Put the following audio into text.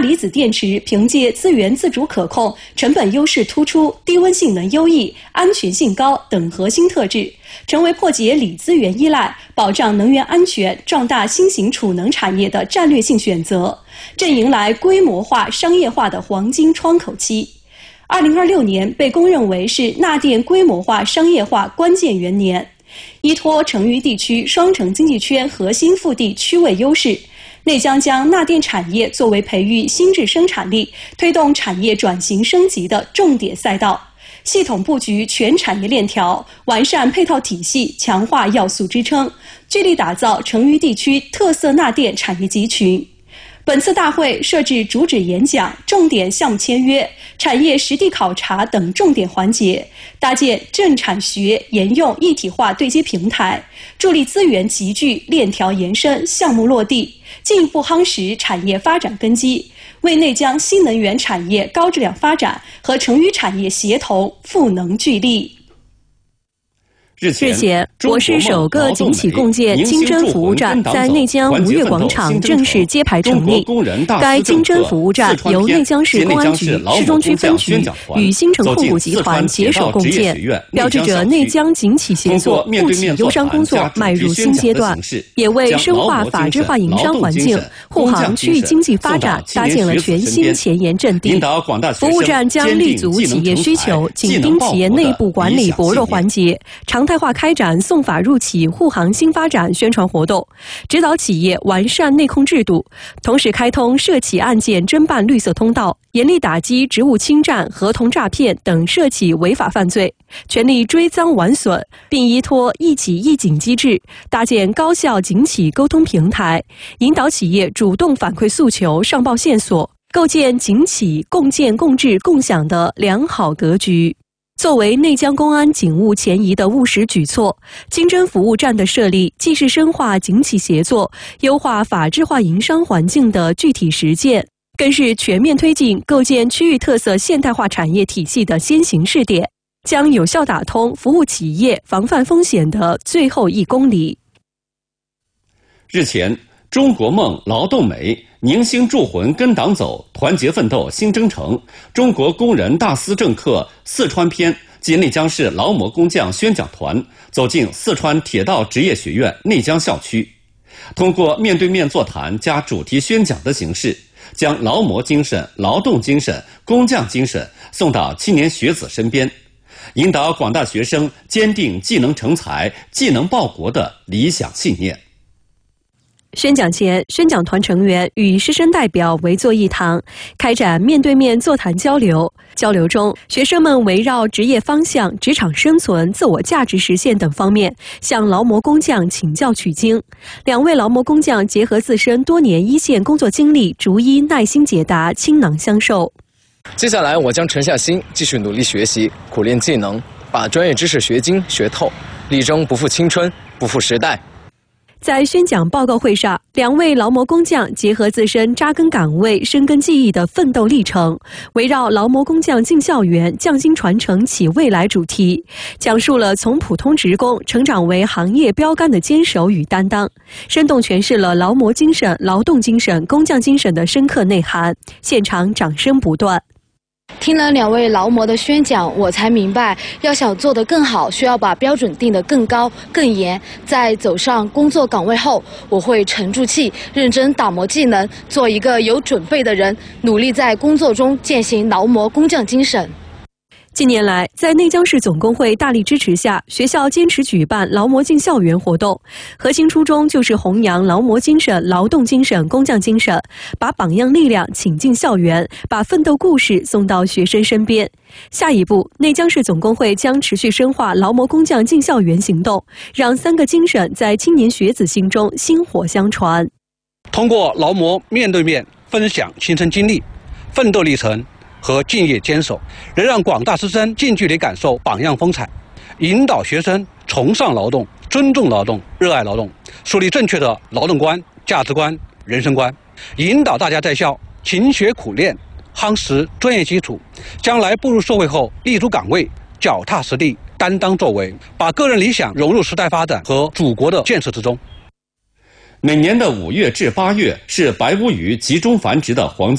离子电池凭借资源自主可控、成本优势突出、低温性能优异、安全性高等核心特质，成为破解锂资源依赖、保障能源安全、壮大新型储能产业的战略性选择，正迎来规模化、商业化的黄金窗口期。2026年被公认为是钠电规模化、商业化关键元年。依托成渝地区双城经济圈核心腹地区位优势，内江将钠电产业作为培育新质生产力、推动产业转型升级的重点赛道，系统布局全产业链条，完善配套体系，强化要素支撑，聚力打造成渝地区特色钠电产业集群。本次大会设置主旨演讲、重点项目签约、产业实地考察等重点环节，搭建政产学研用一体化对接平台，助力资源集聚、链条延伸、项目落地，进一步夯实产业发展根基，为内江新能源产业高质量发展和成渝产业协同赋能聚力。 日前，我市首个景启共建金针服务站在内江吴越广场正式揭牌成立。该金针服务站由内江市公安局市中区分局与新城控股集团携手共建，标志着内江景启协作护企优商工作迈入新阶段，也为深化法治化营商环境、护航区域经济发展搭建了全新前沿阵地。服务站将立足企业需求，紧盯企业内部管理薄弱环节，常态化开展送法入企、护航新发展宣传活动，指导企业完善内控制度，同时开通涉企案件侦办绿色通道，严厉打击职务侵占、合同诈骗等涉企违法犯罪，全力追赃挽损，并依托一企一警机制，搭建高效警企沟通平台，引导企业主动反馈诉求、上报线索，构建警企共建共治共享的良好格局。作为内江公安警务前移的务实举措，金针服务站的设立既是深化警企协作、优化法治化营商环境的具体实践，更是全面推进构建区域特色现代化产业体系的先行试点，将有效打通服务企业、防范风险的最后1公里。 日前，中国梦、劳动美、宁兴铸魂跟党走、团结奋斗新征程、中国工人大思政客四川篇及内江市劳模工匠宣讲团走进四川铁道职业学院内江校区，通过面对面座谈加主题宣讲的形式，将劳模精神、劳动精神、工匠精神送到青年学子身边，引导广大学生坚定技能成才、技能报国的理想信念。 宣讲前，宣讲团成员与师生代表围坐一堂，开展面对面座谈交流。交流中，学生们围绕职业方向、职场生存、自我价值实现等方面，向劳模工匠请教取经。2位劳模工匠结合自身多年一线工作经历，逐一耐心解答，倾囊相授。 接下来，我将沉下心，继续努力学习，苦练技能，把专业知识学精学透，力争不负青春，不负时代。 在宣讲报告会上，2位劳模工匠结合自身扎根岗位、深耕技艺的奋斗历程，围绕劳模工匠进校园、匠心传承启未来主题，讲述了从普通职工成长为行业标杆的坚守与担当，生动诠释了劳模精神、劳动精神、工匠精神的深刻内涵。现场掌声不断。 听了2位劳模的宣讲，我才明白，要想做得更好，需要把标准定得更高、更严。在走上工作岗位后，我会沉住气，认真打磨技能，做一个有准备的人，努力在工作中践行劳模工匠精神。 近年来，在内江市总工会大力支持下，学校坚持举办劳模进校园活动，核心初衷就是弘扬劳模精神、劳动精神、工匠精神，把榜样力量请进校园，把奋斗故事送到学生身边。下一步，内江市总工会将持续深化劳模工匠进校园行动，让3个精神在青年学子心中薪火相传。 通过劳模面对面分享亲身经历、奋斗历程和敬业坚守，能让广大师生近距离感受榜样风采，引导学生崇尚劳动、尊重劳动、热爱劳动，树立正确的劳动观、价值观、人生观，引导大家在校勤学苦练，夯实专业基础，将来步入社会后立足岗位，脚踏实地，担当作为，把个人理想融入时代发展和祖国的建设之中。 每年的5月至8月是白乌鱼集中繁殖的黄金